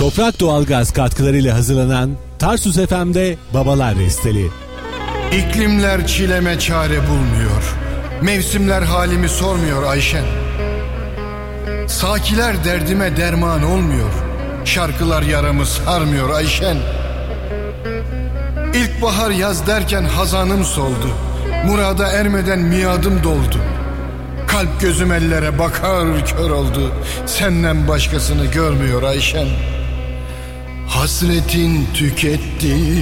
Toprak Doğalgaz katkılarıyla hazırlanan Tarsus FM'de Babalar Resteli. İklimler çileme çare bulmuyor. Mevsimler halimi sormuyor Ayşen. Sakiler derdime derman olmuyor. Şarkılar yaramı sarmıyor Ayşen. İlkbahar yaz derken hazanım soldu. Murada ermeden miadım doldu. Kalp gözüm ellere bakar kör oldu. Senden başkasını görmüyor Ayşen. Hasretin tüketti